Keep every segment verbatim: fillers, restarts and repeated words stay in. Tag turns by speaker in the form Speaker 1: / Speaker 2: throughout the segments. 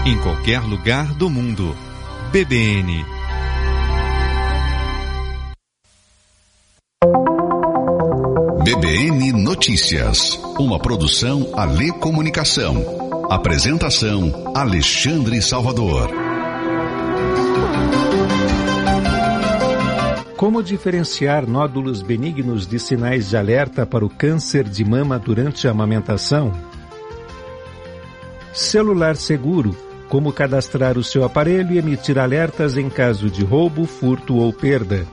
Speaker 1: em qualquer lugar do mundo. B B N.
Speaker 2: B B N Notícias, uma produção Alê Comunicação. Apresentação Alexandre Salvador.
Speaker 3: Como diferenciar nódulos benignos de sinais de alerta para o câncer de mama durante a amamentação? Celular seguro. Como cadastrar o seu aparelho e emitir alertas em caso de roubo, furto ou perda.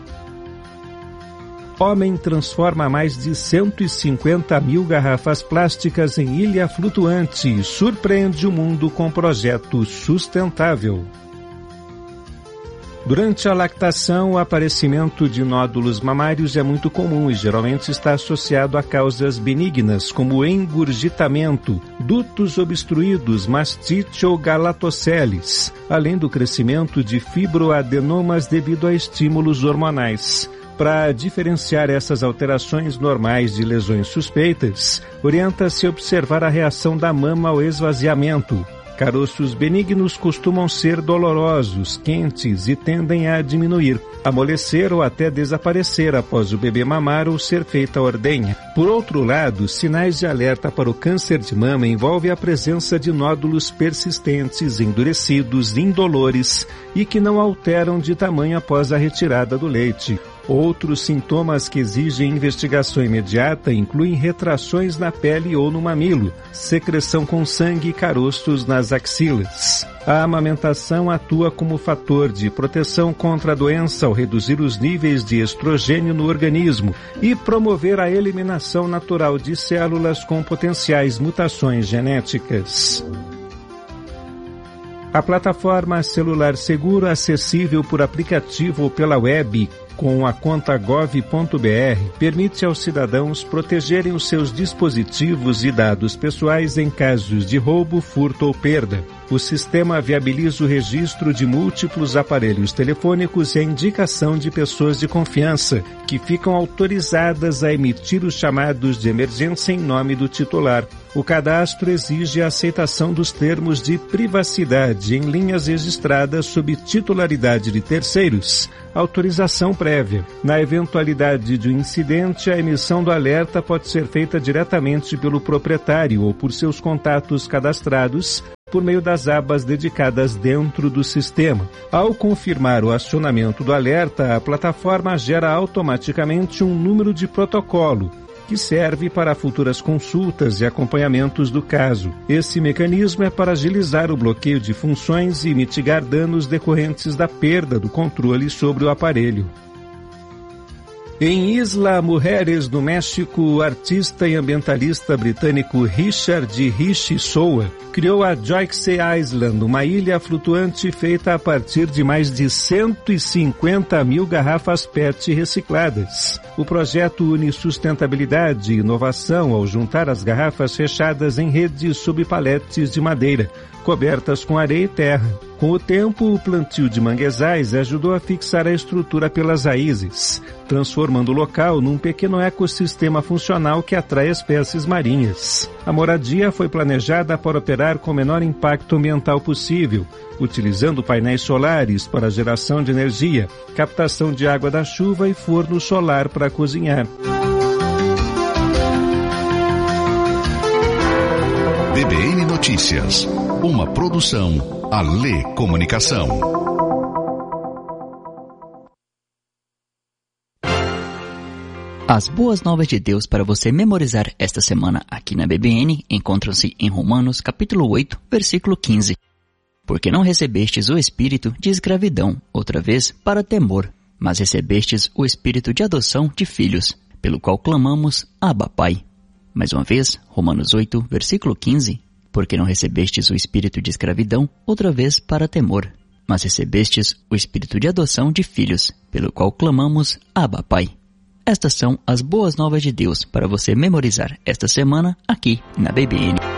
Speaker 3: Homem transforma mais de cento e cinquenta mil garrafas plásticas em ilha flutuante e surpreende o mundo com projeto sustentável. Durante a lactação, o aparecimento de nódulos mamários é muito comum e geralmente está associado a causas benignas, como engurgitamento, dutos obstruídos, mastite ou galatoceles, além do crescimento de fibroadenomas devido a estímulos hormonais. Para diferenciar essas alterações normais de lesões suspeitas, orienta-se a observar a reação da mama ao esvaziamento. Caroços benignos costumam ser dolorosos, quentes e tendem a diminuir, amolecer ou até desaparecer após o bebê mamar ou ser feita a ordenha. Por outro lado, sinais de alerta para o câncer de mama envolvem a presença de nódulos persistentes, endurecidos, indolores e que não alteram de tamanho após a retirada do leite. Outros sintomas que exigem investigação imediata incluem retrações na pele ou no mamilo, secreção com sangue e caroços nas axilas. A amamentação atua como fator de proteção contra a doença ao reduzir os níveis de estrogênio no organismo e promover a eliminação natural de células com potenciais mutações genéticas. A plataforma Celular Seguro, acessível por aplicativo ou pela web, com a conta gov ponto br, permite aos cidadãos protegerem os seus dispositivos e dados pessoais em casos de roubo, furto ou perda. O sistema viabiliza o registro de múltiplos aparelhos telefônicos e a indicação de pessoas de confiança, que ficam autorizadas a emitir os chamados de emergência em nome do titular. O cadastro exige a aceitação dos termos de privacidade em linhas registradas sob titularidade de terceiros, autorização prévia. Na eventualidade de um incidente, a emissão do alerta pode ser feita diretamente pelo proprietário ou por seus contatos cadastrados, por meio das abas dedicadas dentro do sistema. Ao confirmar o acionamento do alerta, a plataforma gera automaticamente um número de protocolo, que serve para futuras consultas e acompanhamentos do caso. Esse mecanismo é para agilizar o bloqueio de funções e mitigar danos decorrentes da perda do controle sobre o aparelho. Em Isla Mujeres, no México, o artista e ambientalista britânico Richard Rich Soa criou a Joyce Island, uma ilha flutuante feita a partir de mais de cento e cinquenta mil garrafas P E T recicladas. O projeto une sustentabilidade e inovação ao juntar as garrafas fechadas em redes sob paletes de madeira, cobertas com areia e terra. Com o tempo, o plantio de manguezais ajudou a fixar a estrutura pelas raízes, transformando o local num pequeno ecossistema funcional que atrai espécies marinhas. A moradia foi planejada para operar com o menor impacto ambiental possível, utilizando painéis solares para geração de energia, captação de água da chuva e forno solar para cozinhar.
Speaker 2: B B N Notícias, uma produção Alê Comunicação.
Speaker 4: As boas novas de Deus para você memorizar esta semana aqui na B B N encontram-se em Romanos capítulo oito, versículo quinze. Porque não recebestes o espírito de escravidão, outra vez, para temor, mas recebestes o espírito de adoção de filhos, pelo qual clamamos, Abba, Pai. Mais uma vez, Romanos oito, versículo quinze. Porque não recebestes o espírito de escravidão, outra vez para temor, mas recebestes o espírito de adoção de filhos, pelo qual clamamos, Abba, Pai. Estas são as boas novas de Deus para você memorizar esta semana aqui na B B N.